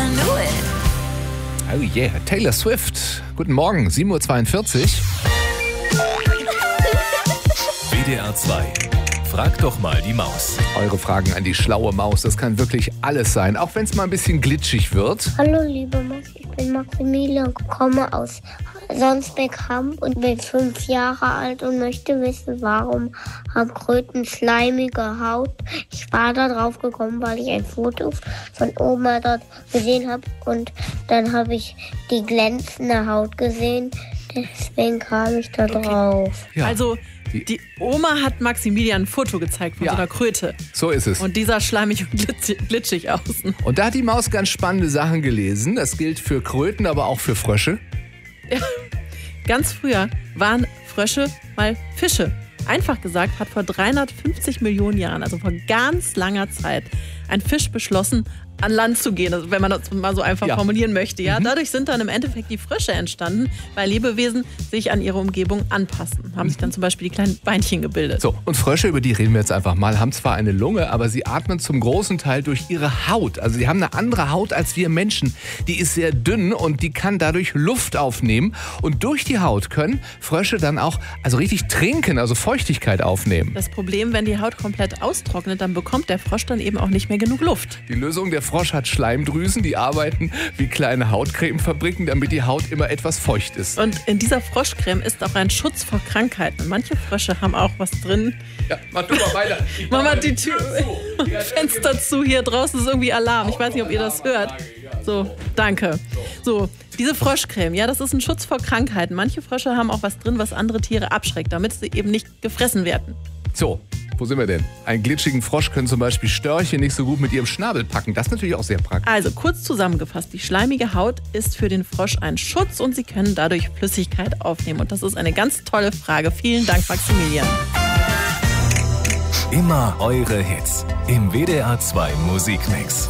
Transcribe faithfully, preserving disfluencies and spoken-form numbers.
I knew it. Oh yeah, Taylor Swift. Guten Morgen, sieben Uhr zweiundvierzig. W D R zwei. Frag doch mal die Maus. Eure Fragen an die schlaue Maus, das kann wirklich alles sein, auch wenn es mal ein bisschen glitschig wird. Hallo liebe Maus, ich bin Maximilian, komme aus Sonsbeck-Hamm und bin fünf Jahre alt und möchte wissen, warum haben Kröten schleimige Haut. Ich war da drauf gekommen, weil ich ein Foto von Oma dort gesehen habe und dann habe ich die glänzende Haut gesehen, deswegen kam ich da drauf. Ja. Also die Oma hat Maximilian ein Foto gezeigt von Ja. so einer Kröte. So ist es. Und die sah schleimig und glitschig, glitschig außen. Und da hat die Maus ganz spannende Sachen gelesen. Das gilt für Kröten, aber auch für Frösche. Ganz früher waren Frösche mal Fische. Einfach gesagt hat vor dreihundertfünfzig Millionen Jahren, also vor ganz langer Zeit, ein Fisch beschlossen, an Land zu gehen, also wenn man das mal so einfach Ja. formulieren möchte. Ja? Mhm. Dadurch sind dann im Endeffekt die Frösche entstanden, weil Lebewesen sich an ihre Umgebung anpassen. Haben sich dann zum Beispiel die kleinen Beinchen gebildet. So, und Frösche, über die reden wir jetzt einfach mal, haben zwar eine Lunge, aber sie atmen zum großen Teil durch ihre Haut. Also sie haben eine andere Haut als wir Menschen. Die ist sehr dünn und die kann dadurch Luft aufnehmen. Und durch die Haut können Frösche dann auch also richtig trinken, also Feuchtigkeit aufnehmen. Das Problem, wenn die Haut komplett austrocknet, dann bekommt der Frosch dann eben auch nicht mehr genug Luft. Die Lösung, der Frosch hat Schleimdrüsen, die arbeiten wie kleine Hautcremefabriken, damit die Haut immer etwas feucht ist. Und in dieser Froschcreme ist auch ein Schutz vor Krankheiten. Manche Frösche haben auch was drin. Ja, mach du mal weiter. Ich Mach mal mach die Tür, Fenster zu, hier draußen ist irgendwie Alarm. Ich weiß nicht, ob ihr das hört. So, danke. So, diese Froschcreme, ja, das ist ein Schutz vor Krankheiten. Manche Frösche haben auch was drin, was andere Tiere abschreckt, damit sie eben nicht gefressen werden. So, wo sind wir denn? Einen glitschigen Frosch können zum Beispiel Störche nicht so gut mit ihrem Schnabel packen. Das ist natürlich auch sehr praktisch. Also, kurz zusammengefasst, die schleimige Haut ist für den Frosch ein Schutz und sie können dadurch Flüssigkeit aufnehmen. Und das ist eine ganz tolle Frage. Vielen Dank, Maximilian. Immer eure Hits im W D R zwei Musikmix.